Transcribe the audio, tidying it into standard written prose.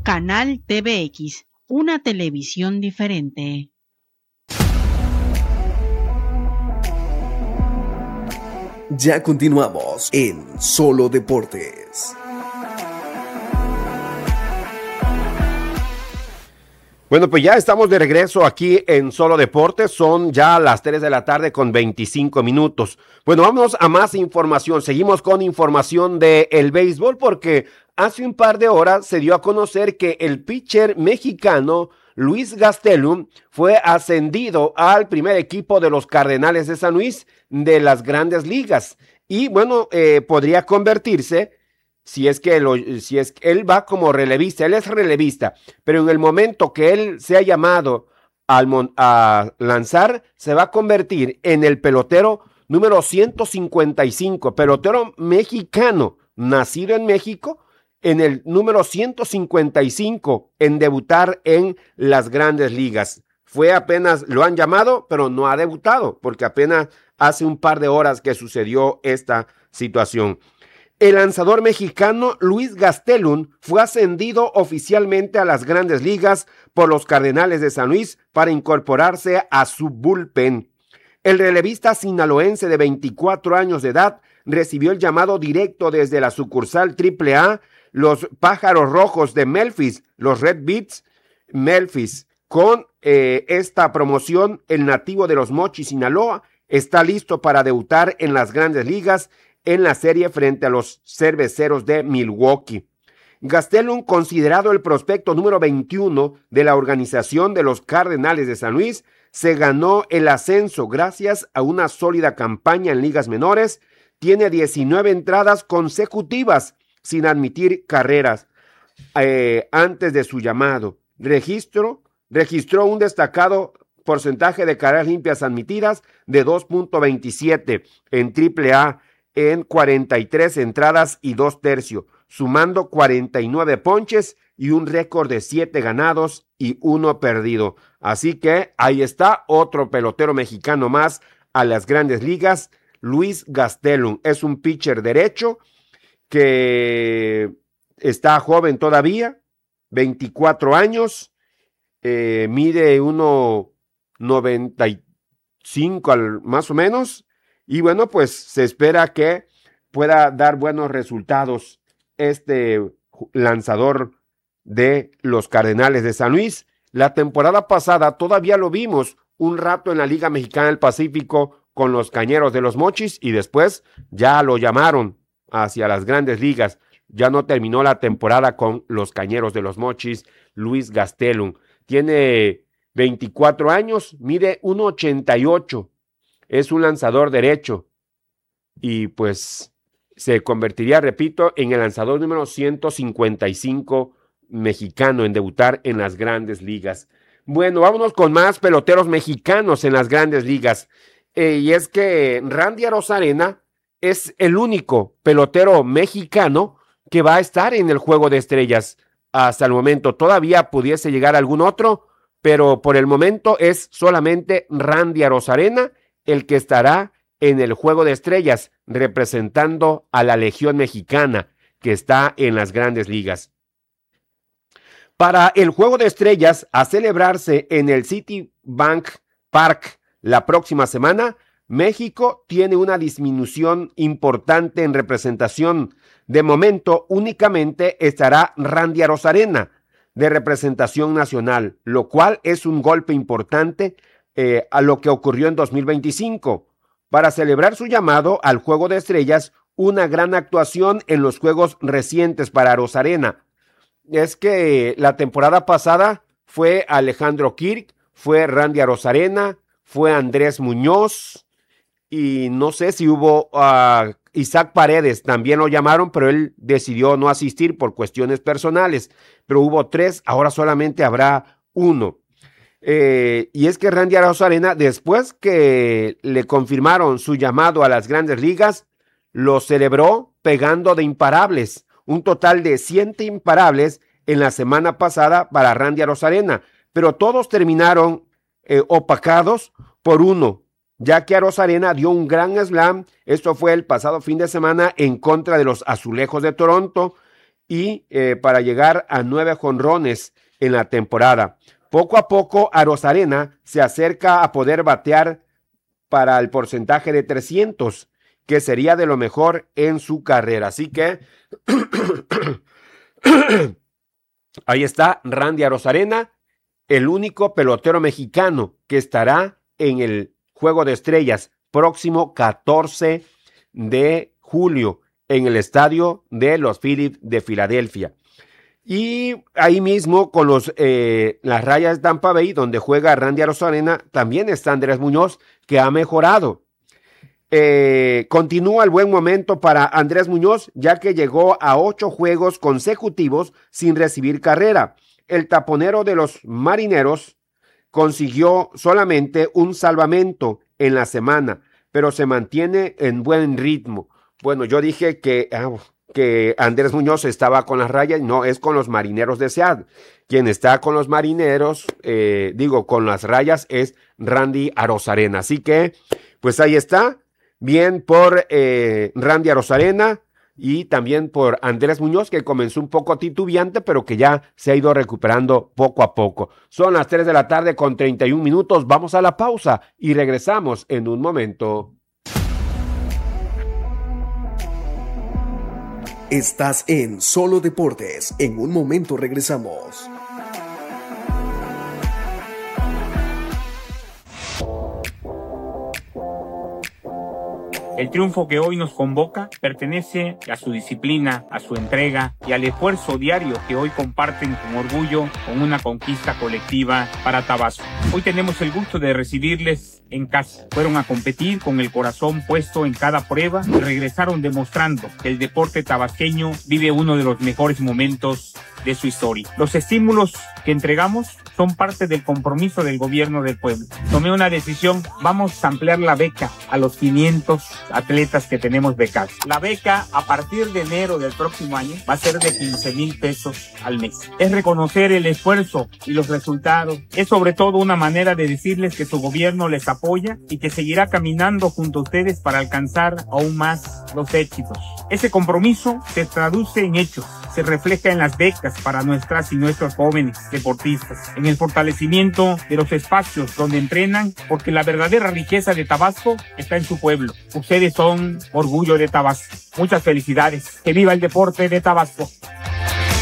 Canal TVX, una televisión diferente. Ya continuamos en Solo Deportes. Bueno, pues ya estamos de regreso aquí en Solo Deportes. Son ya las 3 de la tarde con 25 minutos. Bueno, vamos a más información. Seguimos con información del béisbol porque hace un par de horas se dio a conocer que el pitcher mexicano Luis Gastelum fue ascendido al primer equipo de los Cardenales de San Luis de las Grandes Ligas. Y bueno, podría convertirse, si es que él va como relevista, él es relevista, pero en el momento que él sea llamado a lanzar, se va a convertir en el pelotero número 155, pelotero mexicano, nacido en México, en el número 155 en debutar en las Grandes Ligas. Fue apenas, lo han llamado, pero no ha debutado, porque apenas hace un par de horas que sucedió esta situación. El lanzador mexicano Luis Gastelum fue ascendido oficialmente a las Grandes Ligas por los Cardenales de San Luis para incorporarse a su bullpen. El relevista sinaloense de 24 años de edad recibió el llamado directo desde la sucursal AAA, los Pájaros Rojos de Memphis, los Red Beats Memphis. Con esta promoción, el nativo de Los Mochis, Sinaloa, está listo para debutar en las Grandes Ligas en la serie frente a los Cerveceros de Milwaukee. Gastelum, considerado el prospecto número 21 de la organización de los Cardenales de San Luis, se ganó el ascenso gracias a una sólida campaña en ligas menores. Tiene 19 entradas consecutivas sin admitir carreras antes de su llamado. Registró un destacado porcentaje de carreras limpias admitidas de 2.27 en AAA en 43 entradas y 2/3, sumando 49 ponches y un récord de 7 ganados y 1 perdido. Así que ahí está otro pelotero mexicano más a las Grandes Ligas. Luis Gastelum es un pitcher derecho que está joven todavía, 24 años, mide 1.95 más o menos, y bueno, pues se espera que pueda dar buenos resultados este lanzador de los Cardenales de San Luis. La temporada pasada todavía lo vimos un rato en la Liga Mexicana del Pacífico con los Cañeros de Los Mochis y después ya lo llamaron hacia las Grandes Ligas. Ya no terminó la temporada con los Cañeros de Los Mochis. Luis Gastelum tiene 24 años, mide 1.88, es un lanzador derecho y pues se convertiría, repito, en el lanzador número 155 mexicano en debutar en las Grandes Ligas. Bueno, vámonos con más peloteros mexicanos en las Grandes Ligas. Y es que Randy Arozarena es el único pelotero mexicano que va a estar en el Juego de Estrellas. Hasta el momento todavía pudiese llegar algún otro, pero por el momento es solamente Randy Arozarena el que estará en el Juego de Estrellas representando a la Legión Mexicana que está en las Grandes Ligas. Para el Juego de Estrellas a celebrarse en el Citibank Park la próxima semana, México tiene una disminución importante en representación. De momento únicamente estará Randy Arozarena de representación nacional, lo cual es un golpe importante a lo que ocurrió en 2025. Para celebrar su llamado al Juego de Estrellas, una gran actuación en los juegos recientes para Arozarena. Es que la temporada pasada fue Alejandro Kirk, fue Randy Arozarena, fue Andrés Muñoz y no sé si hubo Isaac Paredes, también lo llamaron, pero él decidió no asistir por cuestiones personales. Pero hubo 3, ahora solamente habrá 1. Y es que Randy Arozarena, después que le confirmaron su llamado a las Grandes Ligas, lo celebró pegando de imparables, un total de 100 imparables en la semana pasada para Randy Arozarena, pero todos terminaron opacados por 1, ya que Arozarena dio un gran slam. Esto fue el pasado fin de semana en contra de los Azulejos de Toronto, y para llegar a 9 jonrones en la temporada. Poco a poco, Arozarena se acerca a poder batear para el porcentaje de 300, que sería de lo mejor en su carrera. Así que ahí está Randy Arozarena, el único pelotero mexicano que estará en el Juego de Estrellas próximo 14 de julio en el estadio de los Phillies de Filadelfia. Y ahí mismo con las Rayas de Tampa Bay, donde juega Randy Arozarena, también está Andrés Muñoz, que ha mejorado. Continúa el buen momento para Andrés Muñoz, ya que llegó a 8 juegos consecutivos sin recibir carrera. El taponero de los Marineros consiguió solamente un salvamento en la semana, pero se mantiene en buen ritmo. Bueno, yo dije que Andrés Muñoz estaba con las Rayas, no, es con los Marineros de Seattle. Quien está con los Marineros, con las Rayas, es Randy Arozarena. Así que, pues ahí está. Bien por Randy Arozarena y también por Andrés Muñoz, que comenzó un poco titubeante, pero que ya se ha ido recuperando poco a poco. Son las 3 de la tarde con 31 minutos. Vamos a la pausa y regresamos en un momento. Estás en Solo Deportes. En un momento regresamos. El triunfo que hoy nos convoca pertenece a su disciplina, a su entrega y al esfuerzo diario que hoy comparten con orgullo con una conquista colectiva para Tabasco. Hoy tenemos el gusto de recibirles en casa. Fueron a competir con el corazón puesto en cada prueba y regresaron demostrando que el deporte tabasqueño vive uno de los mejores momentos de su historia. Los estímulos que entregamos son parte del compromiso del gobierno del pueblo. Tomé una decisión, vamos a ampliar la beca a los 500 atletas que tenemos becados. La beca a partir de enero del próximo año va a ser de 15,000 pesos al mes. Es reconocer el esfuerzo y los resultados. Es sobre todo una manera de decirles que su gobierno les apoya y que seguirá caminando junto a ustedes para alcanzar aún más los éxitos. Ese compromiso se traduce en hechos, se refleja en las becas para nuestras y nuestros jóvenes deportistas, en el fortalecimiento de los espacios donde entrenan, porque la verdadera riqueza de Tabasco está en su pueblo. Ustedes son orgullo de Tabasco. Muchas felicidades. Que viva el deporte de Tabasco.